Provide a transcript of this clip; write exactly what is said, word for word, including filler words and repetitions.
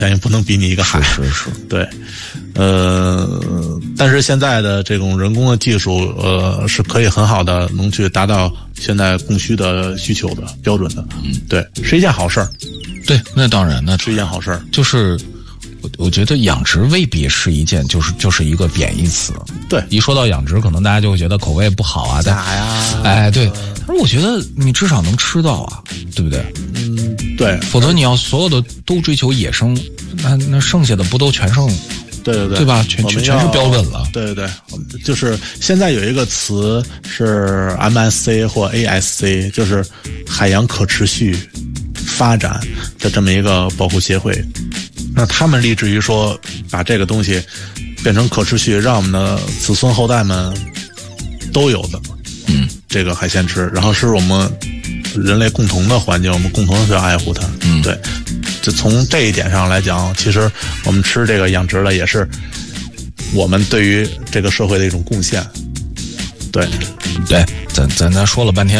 但也不能比拟一个海。 是是是， 对，呃，但是现在的这种人工的技术，呃，是可以很好的能去达到现在供需的需求的标准的。嗯，对，是一件好事儿。 对，那当然，那是一件好事儿。 就是我我觉得养殖未必是一件就是就是一个贬义词。 对， 一说到养殖，可能大家就会觉得口味不好啊， 咋呀？ 哎，对。但是我觉得你至少能吃到啊，对不对？ 嗯，对。 否则你要所有的都追求野生，那那剩下的不都全剩？ 对对对， 对吧？全全全是标准了。 对对对，就是现在有一个词是 M S C 或 A S C， 就是海洋可持续发展的这么一个保护协会。那他们立志于说把这个东西变成可持续，让我们的子孙后代们都有的嗯这个海鲜吃，然后是我们人类共同的环境，我们共同去爱护它。 嗯， 对。就从这一点上来讲，其实我们吃这个养殖的也是我们对于这个社会的一种贡献。对， 对，咱咱咱说了半天。